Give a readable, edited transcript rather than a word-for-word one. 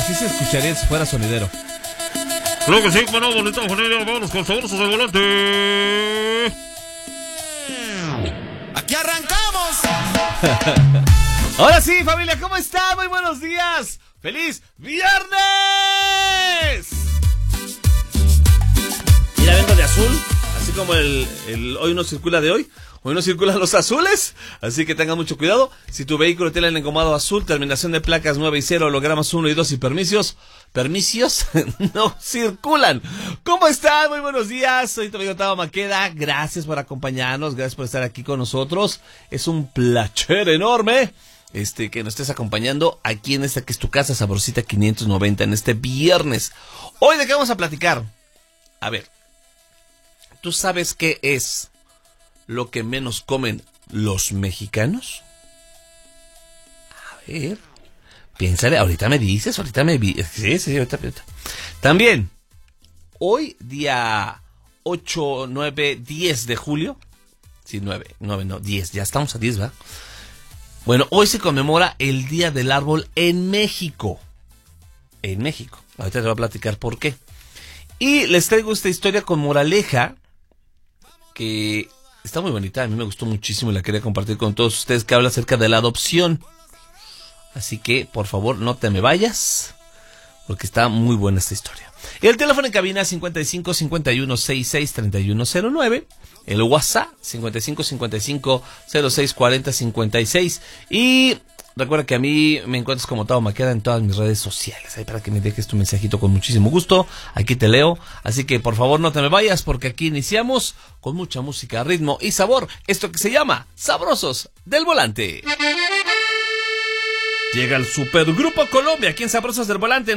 así se escucharía si fuera sonidero. Creo que sí, bueno, bonita familia, vámonos con Sabrosos del Volante. ¡Aquí arrancamos! Ahora sí, familia, ¿cómo está? Muy buenos días. ¡Feliz viernes! Mira, vengo de azul, así como hoy no circula de hoy. Hoy no circulan los azules, así que tengan mucho cuidado. Si tu vehículo tiene el engomado azul, terminación de placas 9 y 0, hologramas 1 y 2 y permisos no circulan. ¿Cómo están? Muy buenos días. Soy tu amigo Tavo Maqueda. Gracias por acompañarnos, gracias por estar aquí con nosotros. Es un placer enorme que nos estés acompañando aquí en esta que es tu casa sabrosita 590 en este viernes. Hoy, ¿de qué vamos a platicar? A ver, ¿tú sabes qué es lo que menos comen los mexicanos? A ver, piénsale, ahorita me dices, sí, ahorita. También, hoy día 8, 9, 10 de julio, sí, 9, no, 10, ya estamos a 10, ¿verdad? Bueno, hoy se conmemora el Día del Árbol en México. En México, ahorita te voy a platicar por qué. Y les traigo esta historia con moraleja, que está muy bonita, a mí me gustó muchísimo y la quería compartir con todos ustedes, que habla acerca de la adopción. Así que, por favor, no te me vayas, porque está muy buena esta historia. El teléfono en cabina 55 51 66 3109, el WhatsApp 55 55 06 40 56. Y recuerda que a mí me encuentras como Tavo Maqueda en todas mis redes sociales, ahí para que me dejes tu mensajito con muchísimo gusto, aquí te leo. Así que por favor no te me vayas, porque aquí iniciamos con mucha música, ritmo y sabor, esto que se llama Sabrosos del Volante. Llega el Supergrupo Colombia aquí en Sabrosos del Volante.